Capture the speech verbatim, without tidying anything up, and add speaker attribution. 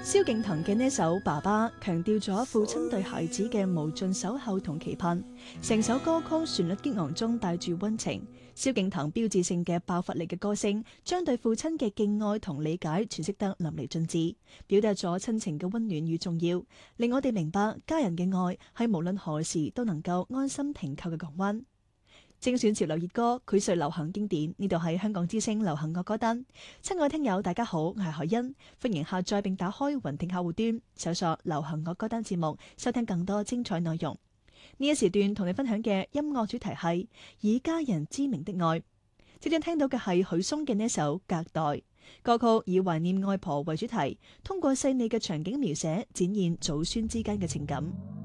Speaker 1: 蕭敬騰嘅呢首《爸爸》強調咗父親對孩子嘅無盡守候同期盼，成首歌曲旋律激昂中帶住溫情。蕭敬騰標誌性嘅爆發力嘅歌聲，將對父親嘅敬愛同理解詮釋得淋漓盡致，表達咗親情嘅溫暖與重要，令我哋明白家人嘅愛係無論何時都能夠安心停靠嘅港灣。精選潮流熱歌，膾炙流行經典。呢度係香港之聲流行樂歌單。親愛聽友大家好，我係海欣，歡迎下載並打開雲聽客戶端，搜索流行樂歌單節目，收聽更多精彩內容。呢一時段同你分享嘅音樂主題係以家人之名的愛。即將聽到嘅係許嵩嘅呢首《隔代》歌曲，以懷念外婆為主題，通過細膩嘅場景描寫，展現祖孫之間嘅情感。